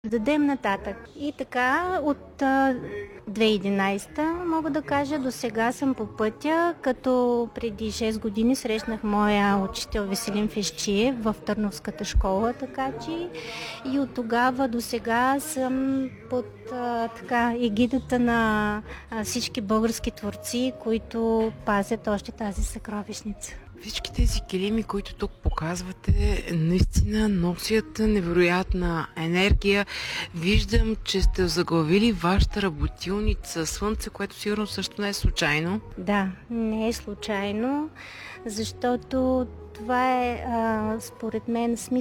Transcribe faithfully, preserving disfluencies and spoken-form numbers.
Дадем нататък. И така от а, две хиляди и единадесета мога да кажа, до сега съм по пътя, като преди шест години срещнах моя учител Веселин Фещиев в Търновската школа, така че и от тогава до сега съм под а, така егидата на а, всички български творци, които пазят още тази съкровищница. Всички тези килими, които тук показвате, наистина носят невероятна енергия. Виждам, че сте заглавили вашата работилница Слънце, което сигурно също не е случайно. Да, не е случайно, защото това е а, според мен смисъл